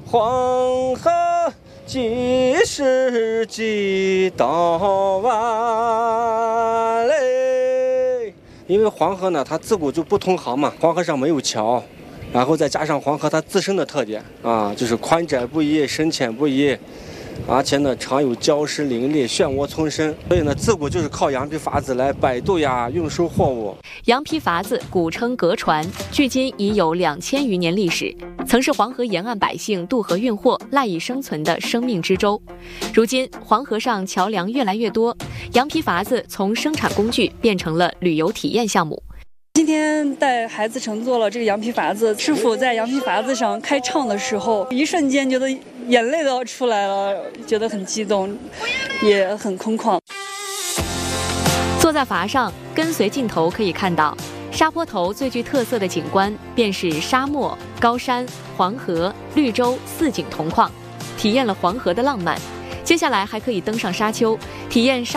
黄河几时几到完嘞？因为黄河呢，它自古就不通航嘛，黄河上没有桥，然后再加上黄河它自身的特点啊，就是宽窄不一、深浅不一，而且呢常有礁石林立、漩涡丛生，所以呢自古就是靠羊皮筏子来摆渡呀、运输货物。 羊皮筏子古称革船，距今已有2000余年历史，曾是黄河沿岸百姓渡河运货、赖以生存的生命之舟。如今黄河上桥梁越来越多，羊皮筏子从生产工具变成了旅游体验项目。 今天带孩子乘坐了这个羊皮筏子，师傅在羊皮筏子上开唱的时候，一瞬间觉得眼泪都要出来了，觉得很激动，也很空旷。 坐在筏上，跟随镜头可以看到，沙坡头最具特色的景观便是沙漠、高山、黄河、绿洲4景同框，体验了黄河的浪漫。接下来还可以登上沙丘，体验沙